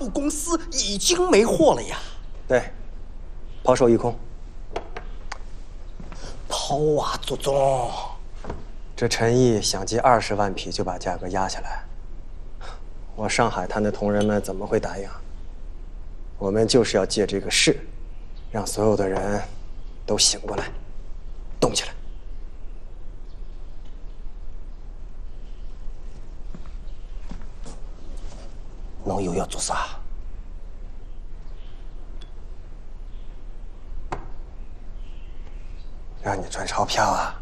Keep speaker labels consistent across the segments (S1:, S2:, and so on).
S1: 布公司已经没货了呀。
S2: 对，抛售一空。
S1: 抛啊，祖宗！
S2: 这陈毅想借20万匹就把价格压下来，我上海滩的同仁们怎么会答应？我们就是要借这个势，让所有的人都醒过来，动起来。
S1: 侬又要做啥？
S2: 让你赚钞票啊！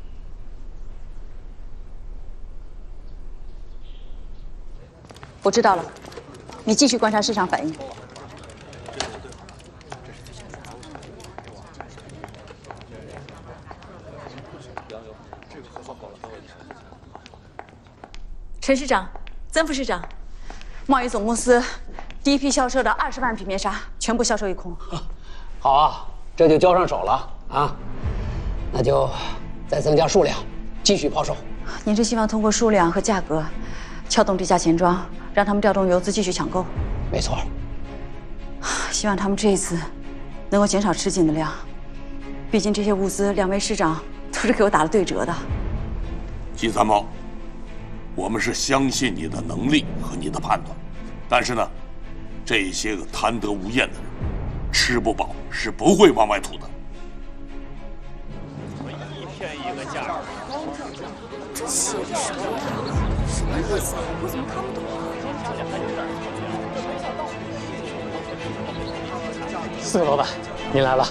S3: 我知道了，你继续观察市场反应。陈市长、曾副市长，贸易总公司第一批销售的20万匹棉纱全部销售一空。
S4: 好啊，这就交上手了啊！那就再增加数量，继续抛售。
S3: 您是希望通过数量和价格，撬动这家钱庄，让他们调动游资继续抢购？
S4: 没错。
S3: 希望他们这一次能够减少吃紧的量，毕竟这些物资2位市长都是给我打了对折的。
S5: 季三茂，我们是相信你的能力和你的判断，但是呢，这些个贪得无厌的人，吃不饱是不会往外吐的。
S6: 一片一个价。
S7: 这写的什么意思？我怎么看不懂啊
S4: ？4个老板，您来了。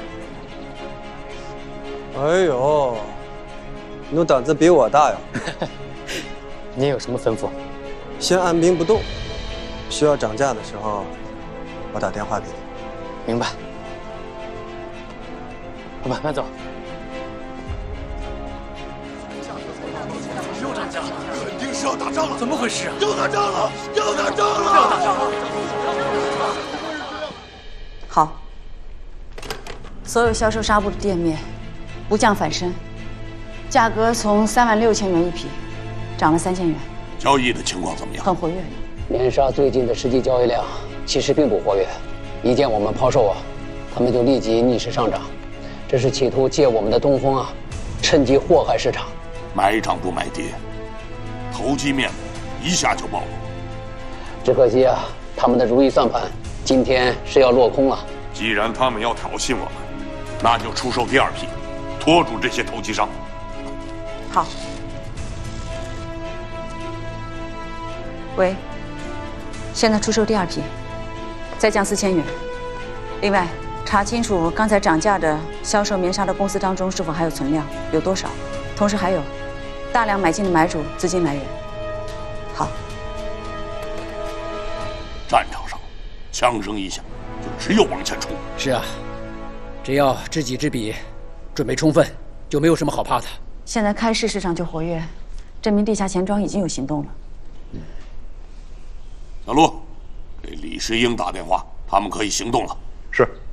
S2: 哎呦，你胆子比我大呀！
S4: 您有什么吩咐？
S2: 先按兵不动，需要涨价的时候，我打电话给你。
S4: 明白。老板，慢走。
S6: 又涨价，
S5: 肯定是要打仗了！
S6: 怎么回事啊？
S5: 要打仗了！要打仗了！
S6: 要打仗了！
S3: 好，所有销售纱布的店面不降反升，价格从36000元一匹涨了3000元。
S5: 交易的情况怎么样？
S3: 很活跃。
S4: 棉纱最近的实际交易量其实并不活跃，一见我们抛售啊，他们就立即逆势上涨，这是企图借我们的东风啊，趁机祸害市场。
S5: 买涨不买跌，投机面一下就暴露。
S4: 只可惜啊，他们的如意算盘今天是要落空了。
S5: 既然他们要挑衅我们，那就出售第2批，拖住这些投机商。
S3: 好。喂，现在出售第2批，再降4000元。另外，查清楚刚才涨价的销售棉纱的公司当中是否还有存量，有多少？同时还有大量买进的买主资金来源。好。
S5: 战场上，枪声一响，就只有往前冲。
S4: 是啊，只要知己知彼，准备充分，就没有什么好怕的。
S3: 现在开市市场就活跃，证明地下钱庄已经有行动了。
S5: 小陆，给李世英打电话，他们可以行动了。
S8: 是。